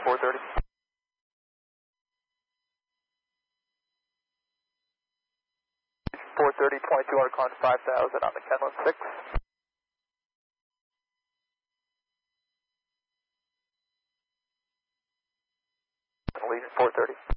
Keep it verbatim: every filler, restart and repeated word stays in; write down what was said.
four thirty. four thirty, twenty-two hundred con five thousand on the Kenlin six. Legion four thirty.